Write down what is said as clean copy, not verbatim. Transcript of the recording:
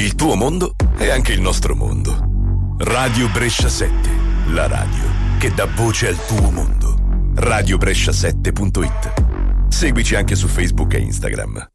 Il tuo mondo è anche il nostro mondo. Radio Brescia 7, la radio che dà voce al tuo mondo. Radiobrescia7.it. Seguici anche su Facebook e Instagram.